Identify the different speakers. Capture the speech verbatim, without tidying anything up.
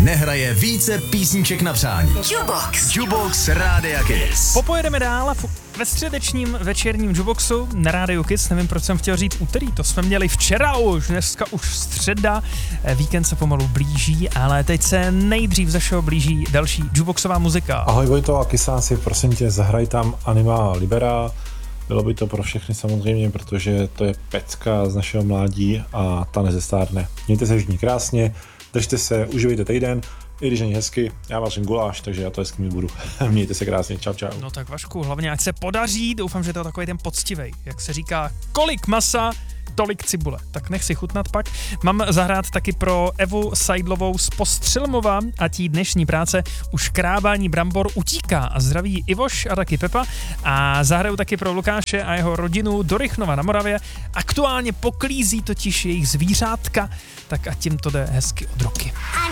Speaker 1: nehraje více písniček na přání.
Speaker 2: Jubox.
Speaker 1: Jubox Rádia Kiss.
Speaker 3: Popojedeme dál ve středečním večerním Juboxu na Rádiu Kiss. Nevím, proč jsem chtěl říct úterý, to jsme měli včera už, dneska už středa. Víkend se pomalu blíží, ale teď se nejdřív ze všeho blíží další Juboxová muzika.
Speaker 4: Ahoj Vojto a Kisáci, prosím tě, zahraj tam Anima Libera. Bylo by to pro všechny samozřejmě, protože to je pecka z našeho mládí a ta nezestárne. Mějte se všichni krásně, držte se, uživejte týden, i když není hezky, já vařím guláš, takže já to hezky mi budu. Mějte se krásně, čau čau.
Speaker 3: No tak Vašku, hlavně ať se podaří, doufám, že to je takový ten poctivej, jak se říká, kolik masa, tolik cibule. Tak nech si chutnat pak. Mám zahrát taky pro Evu Seidlovou z Postřelmova a tí dnešní práce už krábání brambor utíká a zdraví Ivoš a taky Pepa a zahraju taky pro Lukáše a jeho rodinu do Rychnova na Moravě. Aktuálně poklízí totiž jejich zvířátka, tak a tím to jde hezky od ruky.